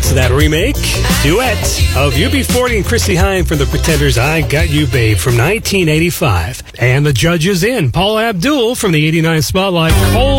that remake, duet of UB40 and Chrissie Hynde from the Pretenders' I Got You Babe from 1985. And the judges in Paula Abdul from the 89 Spotlight, Cold